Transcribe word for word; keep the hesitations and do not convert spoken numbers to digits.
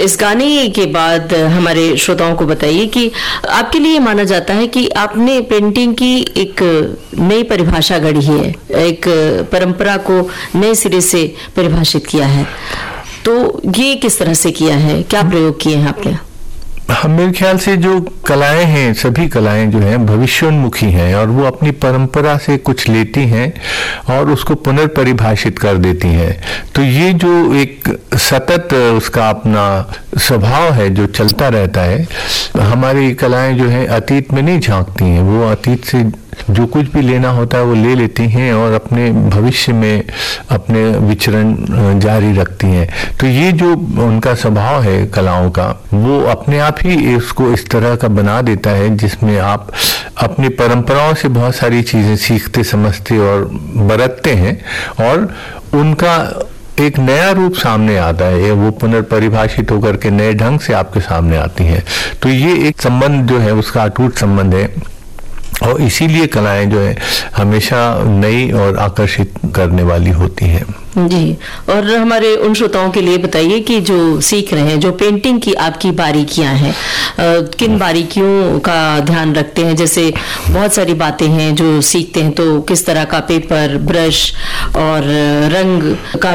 इस गाने के बाद हमारे श्रोताओं को बताइए कि आपके लिए माना जाता है कि आपने पेंटिंग की एक नई परिभाषा गढ़ी है, एक परंपरा को नए सिरे से परिभाषित किया है। तो ये किस तरह से किया है, क्या प्रयोग किए हैं आपने? हम मेरे ख्याल से जो कलाएं हैं, सभी कलाएं जो हैं भविष्योन्मुखी हैं और वो अपनी परंपरा से कुछ लेती हैं और उसको पुनर्परिभाषित कर देती हैं। तो ये जो एक सतत उसका अपना स्वभाव है जो चलता रहता है, हमारी कलाएं जो हैं अतीत में नहीं झांकती हैं, वो अतीत से जो कुछ भी लेना होता है वो ले लेती हैं और अपने भविष्य में अपने विचरण जारी रखती हैं। तो ये जो उनका स्वभाव है कलाओं का, वो अपने आप ही इसको इस तरह का बना देता है जिसमें आप अपनी परंपराओं से बहुत सारी चीज़ें सीखते, समझते और बरतते हैं और उनका एक नया रूप सामने आता है, वो पुनर्परिभाषित होकर के नए ढंग से आपके सामने आती हैं। तो ये एक संबंध जो है उसका अटूट संबंध है और इसीलिए कलाएं जो है हमेशा नई और आकर्षित करने वाली होती हैं। जी, और हमारे उन श्रोताओं के लिए बताइए कि जो सीख रहे हैं, जो पेंटिंग की आपकी बारीकियां हैं, किन बारीकियों का ध्यान रखते हैं? जैसे बहुत सारी बातें हैं जो सीखते हैं, तो किस तरह का पेपर, ब्रश और रंग का